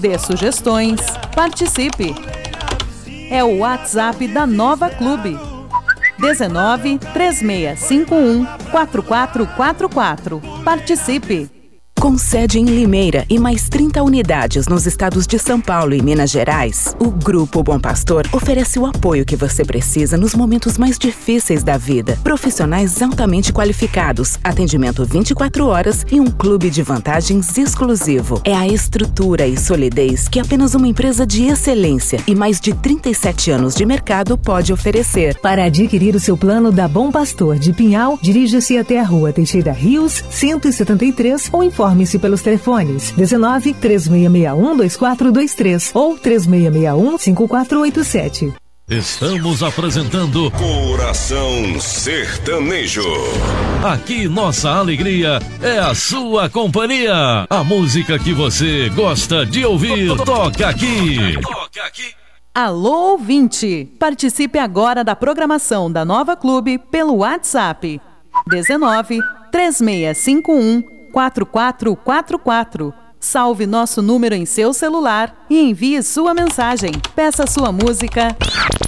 dê sugestões, participe. É o WhatsApp da Nova Clube. 19 3651 4444. Participe! Com sede em Limeira e mais 30 unidades nos estados de São Paulo e Minas Gerais, o Grupo Bom Pastor oferece o apoio que você precisa nos momentos mais difíceis da vida. Profissionais altamente qualificados, atendimento 24 horas e um clube de vantagens exclusivo. É a estrutura e solidez que apenas uma empresa de excelência e mais de 37 anos de mercado pode oferecer. Para adquirir o seu plano da Bom Pastor de Pinhal, dirija-se até a Rua Teixeira Rios, 173 ou informe-se pelos telefones 19 3661 2423 ou 3661 5487. Estamos apresentando Coração Sertanejo. Aqui nossa alegria é a sua companhia. A música que você gosta de ouvir toca aqui. Alô, ouvinte! Participe agora da programação da Nova Clube pelo WhatsApp 19 3651 4444. Salve nosso número em seu celular e envie sua mensagem. Peça sua música